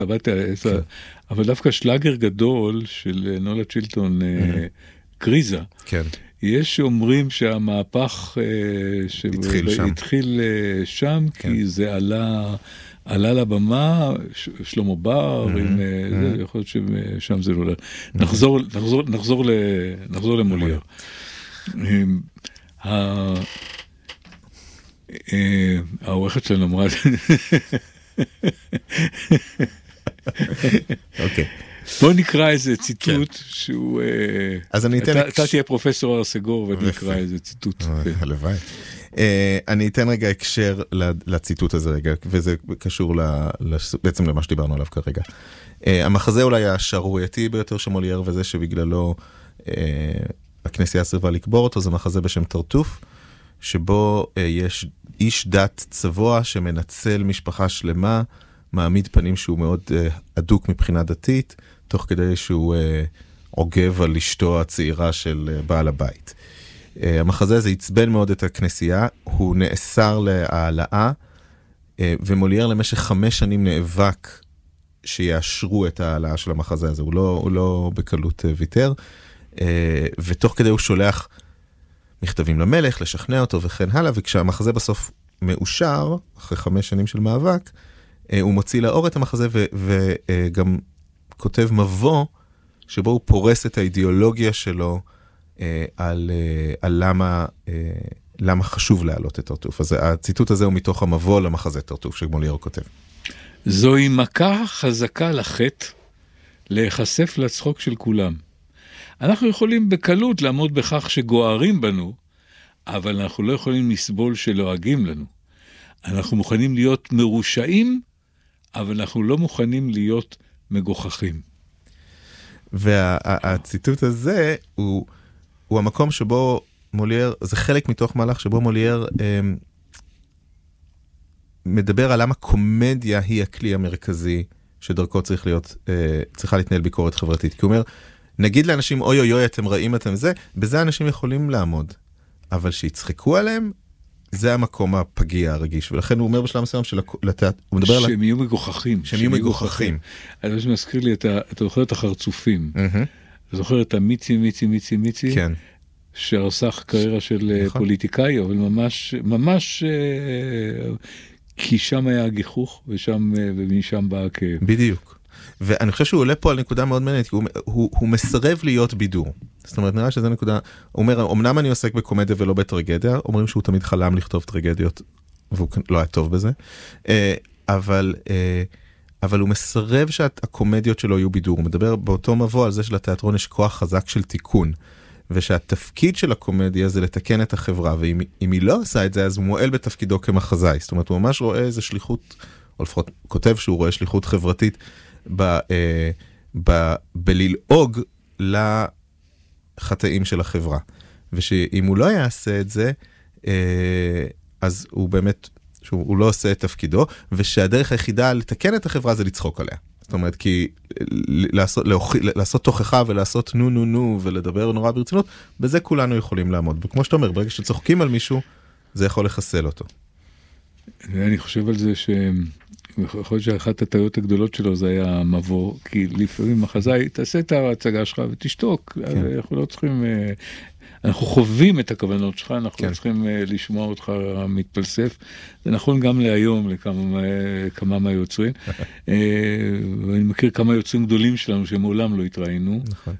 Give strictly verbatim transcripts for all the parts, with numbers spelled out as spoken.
עבדתי על עשר, אבל דווקא שלאגר גדול של נולה צ'ילטון, קריזה. כן. יש שאומרים שהמהפך התחיל שם, כי זה עלה... עלה לבמה, שלמה בר, יכול להיות ששם זה לא... נחזור למולייר. העורכת שלנו אמרה... אוקיי. בוא נקרא איזה ציטוט שהוא... אז אני אתן... אתה תהיה פרופסור ארסגור ונקרא איזה ציטוט. הלוואי. אני אתן רגע הקשר לציטוט הזה רגע, וזה קשור בעצם למה שדיברנו עליו כרגע. המחזה אולי השערורייתי ביותר של מולייר, וזה שבגללו הכנסייה סירבה לקבור אותו, זה מחזה בשם טרטוף, שבו יש איש דת צבוע שמנצל משפחה שלמה, מעמיד פנים שהוא מאוד עדוק מבחינה דתית, תוך כדי שהוא עוגב על אשתו הצעירה של בעל הבית. המחזה הזה הצבן מאוד את הכנסייה, הוא נאסר להעלאה, ומולייר למשך חמש שנים נאבק שיאשרו את ההעלאה של המחזה הזה, הוא לא, הוא לא בקלות ויתר, ותוך כדי הוא שולח מכתבים למלך, לשכנע אותו וכן הלאה, וכשהמחזה בסוף מאושר, אחרי חמש שנים של מאבק, הוא מוציא לאור את המחזה ו- וגם כותב מבוא, שבו הוא פורס את האידיאולוגיה שלו, על, על למה, למה חשוב להעלות את טרטוף. אז הציטוט הזה הוא מתוך המבוא למחזה טרטוף, שמולייר כותב. זוהי מכה חזקה לחטא, להיחשף לצחוק של כולם. אנחנו יכולים בקלות לעמוד בכך שגוערים בנו, אבל אנחנו לא יכולים לסבול שלועגים לנו. אנחנו מוכנים להיות מרושעים, אבל אנחנו לא מוכנים להיות מגוחכים. והציטוט הזה הוא... הוא המקום שבו מולייר, זה חלק מתוך מהלך שבו מולייר אה, מדבר על למה קומדיה היא הכלי המרכזי שדרכו צריך להיות, אה, צריכה להתנהל ביקורת חברתית. כי הוא אומר, נגיד לאנשים, אוי אוי אוי, אתם רעים, אתם זה, בזה אנשים יכולים לעמוד. אבל שיצחקו עליהם, זה המקום הפגיע הרגיש. ולכן הוא אומר בשלב מסוים של התיאטרון, הוא מדבר על... שהם יהיו מגוחכים. שהם יהיו מגוחכים. אני חושב שמזכיר לי, אתה זוכר את החרצופים. אתה זוכר את המיצי, מיצי, מיצי, מיצי? כן. שערסך קריירה של פוליטיקאי, אבל ממש, ממש, כי שם היה הגיחוך, ושם, ומשם בא הכאב. בדיוק. ואני חושב שהוא עולה פה על נקודה מאוד מעניינת, כי הוא, הוא, הוא מסרב להיות בידור. זאת אומרת, נראה שזה נקודה, הוא אומר, אמנם אני עוסק בקומדיה ולא בטרגדיה, אומרים שהוא תמיד חלם לכתוב טרגדיות, והוא לא היה טוב בזה, אבל, אבל הוא מסרב שהקומדיות שלו יהיו בידור. הוא מדבר באותו מבוא על זה שלתיאטרון יש כוח חזק של תיקון, ושהתפקיד של הקומדיה זה לתקן את החברה, ואם היא לא עושה את זה, אז הוא מועל בתפקידו כמחזאי. זאת אומרת, הוא ממש רואה איזו שליחות, או לפחות כותב שהוא רואה שליחות חברתית, ב, אה, ב, בללעוג לחטאים של החברה. ושאם הוא לא יעשה את זה, אה, אז הוא באמת, שהוא הוא לא עושה את תפקידו, ושהדרך היחידה לתקן את החברה זה לצחוק עליה. זאת אומרת, כי לעשות, לעשות תוכחה ולעשות נו נו נו ולדבר נורא ברצינות, בזה כולנו יכולים לעמוד. וכמו שאתה אומר, ברגע שצוחקים על מישהו, זה יכול לחסל אותו. אני חושב על זה ש... יכול להיות שאחת הטעויות הגדולות שלו זה היה מבוא, כי לפעמים מחזאי, תעשה את ההצגה שלך ותשתוק. כן. אנחנו לא צריכים... אנחנו חווים את הכוונות שלך, אנחנו כן. צריכים לשמוע אותך מתפלסף. זה נכון גם להיום, לכמה מהיוצרים. ואני מכיר כמה יוצרים גדולים שלנו שמעולם לא התראינו. נכון.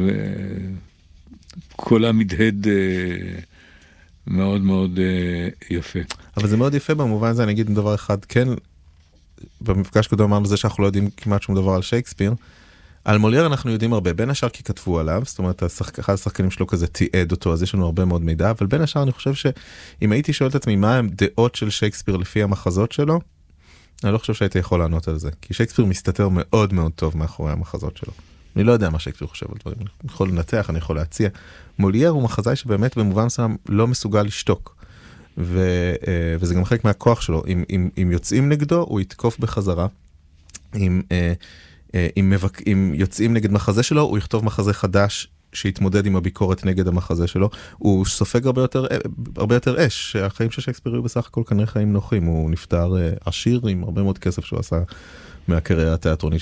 וכל המדהד מאוד מאוד יפה. אבל זה מאוד יפה במובן הזה, אני אגיד דבר אחד, כן, במפגש קודם אמרנו זה שאנחנו לא יודעים כמעט שום דבר על שייקספיר, על מולייר אנחנו יודעים הרבה, בין השאר כי כתבו עליו, זאת אומרת, אחד השחקנים שלו כזה תיעד אותו, אז יש לנו הרבה מאוד מידע, אבל בין השאר אני חושב שאם הייתי שואל את עצמי מה הם דעות של שייקספיר לפי המחזות שלו, אני לא חושב שהייתי יכול לענות על זה, כי שייקספיר מסתתר מאוד מאוד טוב מאחורי המחזות שלו. אני לא יודע מה שייקספיר חושב על דברים, אני יכול לנתח, אני יכול להציע. מולייר הוא מחזאי שבאמת במובן מסוים לא מסוגל לשתוק, ו, וזה גם חלק מהכוח שלו. אם, אם, אם יוצאים נגדו, הוא יתקוף בחזרה. אם, אם, מבק, אם יוצאים נגד מחזה שלו, הוא יכתוב מחזה חדש שיתמודד עם הביקורת נגד המחזה שלו. הוא סופג הרבה יותר, הרבה יותר אש. החיים של שייקספיר היו בסך הכל כנראה חיים נוחים. הוא נפטר עשיר עם הרבה מאוד כסף שהוא עשה מהקריירה התיאטרונית